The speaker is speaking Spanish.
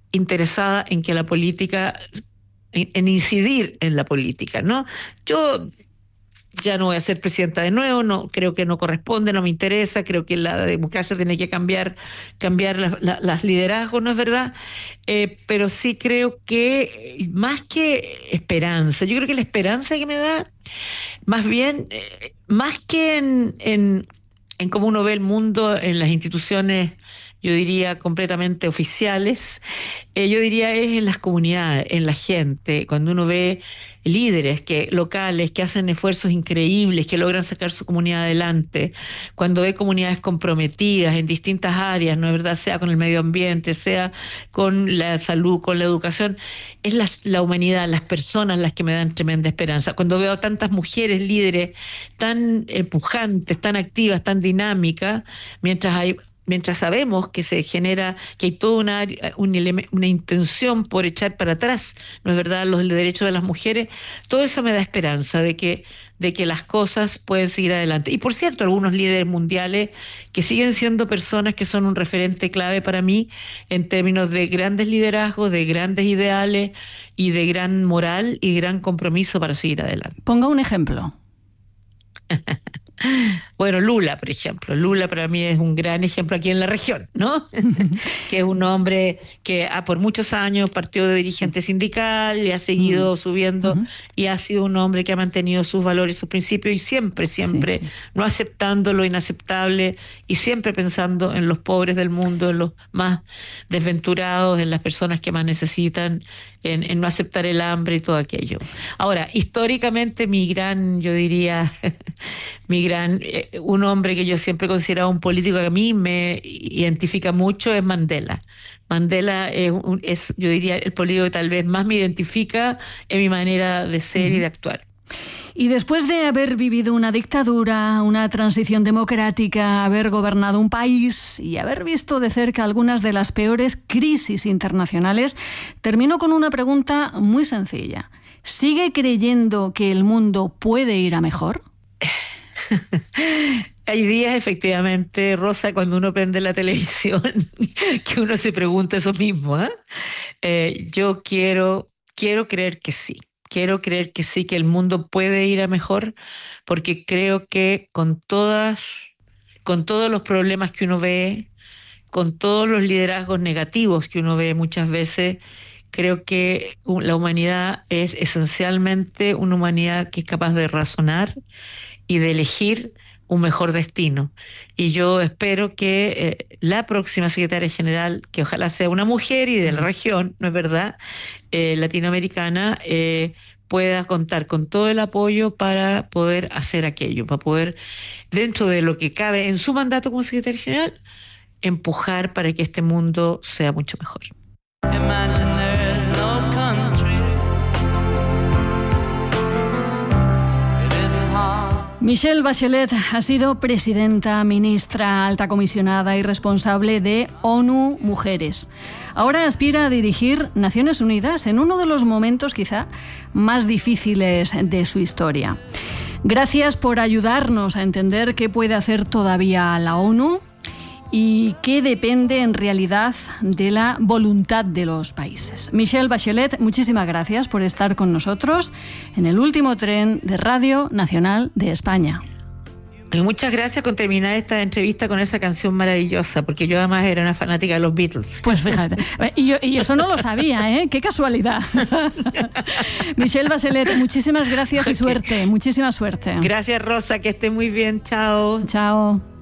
interesada en que la política, en incidir en la política, ¿no? Yo ya no voy a ser presidenta de nuevo, no, creo que no corresponde, no me interesa, creo que la democracia tiene que cambiar las liderazgos, ¿no es verdad? Pero sí creo que más que esperanza, yo creo que la esperanza que me da, más bien, más que en cómo uno ve el mundo en las instituciones, yo diría completamente oficiales, yo diría es en las comunidades, en la gente, cuando uno ve líderes locales que hacen esfuerzos increíbles, que logran sacar su comunidad adelante, cuando ve comunidades comprometidas en distintas áreas, ¿no es verdad? Sea con el medio ambiente, sea con la salud, con la educación, es la humanidad, las personas las que me dan tremenda esperanza. Cuando veo a tantas mujeres líderes tan empujantes, tan activas, tan dinámicas, mientras sabemos que se genera, que hay toda una intención por echar para atrás, ¿no es verdad?, los derechos de las mujeres, todo eso me da esperanza de que las cosas pueden seguir adelante. Y por cierto, algunos líderes mundiales que siguen siendo personas que son un referente clave para mí en términos de grandes liderazgos, de grandes ideales y de gran moral y gran compromiso para seguir adelante. Ponga un ejemplo. Bueno, Lula, por ejemplo. Lula para mí es un gran ejemplo aquí en la región, ¿no? Que es un hombre que por muchos años partió de dirigente sindical y ha seguido subiendo y ha sido un hombre que ha mantenido sus valores, sus principios y siempre, no aceptando lo inaceptable y siempre pensando en los pobres del mundo, en los más desventurados, en las personas que más necesitan, en no aceptar el hambre y todo aquello. Ahora, históricamente un hombre que yo siempre he considerado un político que a mí me identifica mucho es Mandela. Mandela es, yo diría, el político que tal vez más me identifica en mi manera de ser y de actuar. Y después de haber vivido una dictadura, una transición democrática, haber gobernado un país y haber visto de cerca algunas de las peores crisis internacionales, termino con una pregunta muy sencilla. ¿Sigue creyendo que el mundo puede ir a mejor? Hay días, efectivamente, Rosa, cuando uno prende la televisión, que uno se pregunta eso mismo, ¿eh? Yo quiero creer que sí. Quiero creer que sí, que el mundo puede ir a mejor, porque creo que con todos los problemas que uno ve, con todos los liderazgos negativos que uno ve muchas veces, creo que la humanidad es esencialmente una humanidad que es capaz de razonar y de elegir un mejor destino. Y yo espero que la próxima secretaria general, que ojalá sea una mujer y de la región, ¿no es verdad?, latinoamericana, pueda contar con todo el apoyo para poder hacer aquello, para poder, dentro de lo que cabe en su mandato como secretaria general, empujar para que este mundo sea mucho mejor. Michelle Bachelet ha sido presidenta, ministra, alta comisionada y responsable de ONU Mujeres. Ahora aspira a dirigir Naciones Unidas en uno de los momentos quizá más difíciles de su historia. Gracias por ayudarnos a entender qué puede hacer todavía la ONU y qué depende en realidad de la voluntad de los países. Michelle Bachelet, muchísimas gracias por estar con nosotros en el último tren de Radio Nacional de España. Y muchas gracias por terminar esta entrevista con esa canción maravillosa, porque yo además era una fanática de los Beatles. Pues fíjate, y eso no lo sabía, ¿eh? ¡Qué casualidad! Michelle Bachelet, muchísimas gracias y suerte, muchísima suerte. Gracias, Rosa, que esté muy bien, chao. Chao.